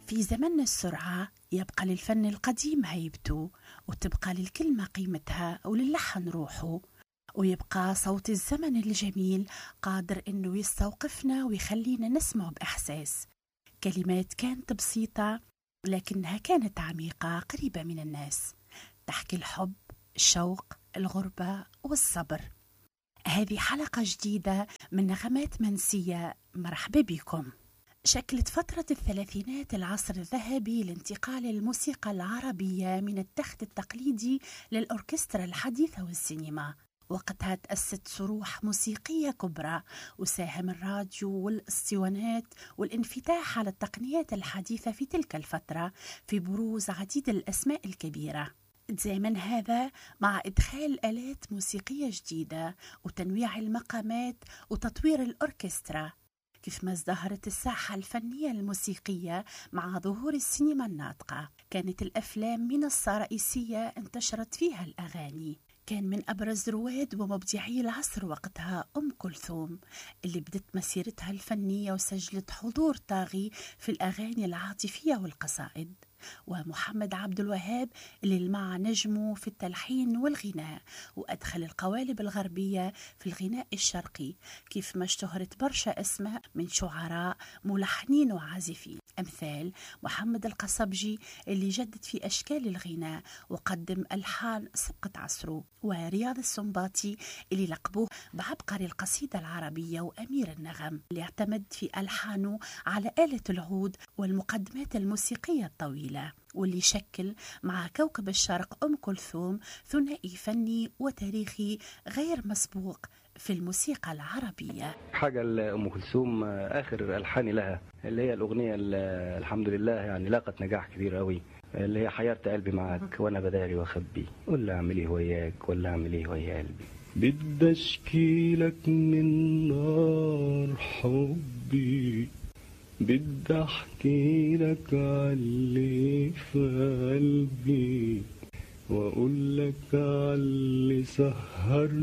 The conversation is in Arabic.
في زمن السرعة يبقى للفن القديم هيبته، وتبقى للكلمة قيمتها وللحن روحه، ويبقى صوت الزمن الجميل قادر إنه يستوقفنا ويخلينا نسمع بإحساس. كلمات كانت بسيطة لكنها كانت عميقة قريبة من الناس، تحكي الحب، الشوق، الغربة والصبر. هذه حلقة جديدة من نغمات منسية، مرحبا بكم. شكلت فترة الثلاثينات العصر الذهبي لانتقال الموسيقى العربية من التخت التقليدي للأوركسترا الحديثة والسينما. وقتها تأسست صروح موسيقية كبرى، وساهم الراديو والاسطوانات والانفتاح على التقنيات الحديثة في تلك الفترة في بروز عديد الأسماء الكبيرة. تزامن هذا مع إدخال آلات موسيقية جديدة وتنويع المقامات وتطوير الأوركسترا، كيف ما ازدهرت الساحة الفنية الموسيقية مع ظهور السينما الناطقة. كانت الأفلام منصة رئيسية انتشرت فيها الأغاني. كان من أبرز رواد ومبدعي العصر وقتها أم كلثوم، اللي بدت مسيرتها الفنية وسجلت حضور طاغي في الأغاني العاطفية والقصائد. ومحمد عبد الوهاب اللي لمع نجمه في التلحين والغناء، وأدخل القوالب الغربية في الغناء الشرقي، كيف ما اشتهرت برشا اسماء من شعراء ملحنين وعازفين، أمثال محمد القصبجي اللي جدد في أشكال الغناء وقدم ألحان سبقت عصره، ورياض السنباطي اللي لقبوه بعبقري القصيدة العربية وأمير النغم، اللي اعتمد في ألحانه على آلة العود والمقدمات الموسيقية الطويلة، واللي شكل مع كوكب الشرق أم كلثوم ثنائي فني وتاريخي غير مسبوق في الموسيقى العربية. حاجة لأم كلثوم آخر ألحاني لها اللي هي الأغنية الحمد لله يعني لاقت نجاح كبير قوي، اللي هي حيرت قلبي معاك وأنا بداري وأخبي، ولا أعمل إيه وياك ولا أعمل إيه ويا قلبي، بدي أشكيلك من نار حبي، بدي أحكي لك عاللي في قلبي، وأقول لك عاللي سهر